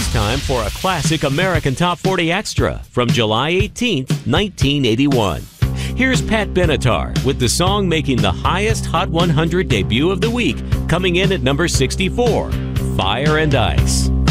it's time for a classic American Top 40 Extra from July 18th, 1981. Here's Pat Benatar with the song making the highest Hot 100 debut of the week, coming in at number 64, Fire and Ice.